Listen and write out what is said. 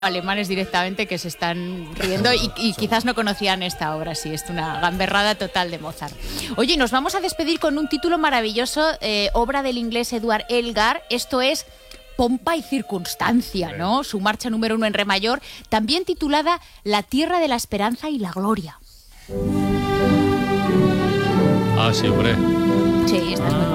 alemanes directamente que se están riendo y quizás no conocían esta obra. Sí, es una gamberrada total de Mozart. Oye, nos vamos a despedir con un título maravilloso, obra del inglés Edward Elgar. Esto es Pompa y Circunstancia, ¿no? Su marcha número 1 en re mayor, también titulada La Tierra de la Esperanza y la Gloria. Ah, sí, hombre. Sí, esta es muy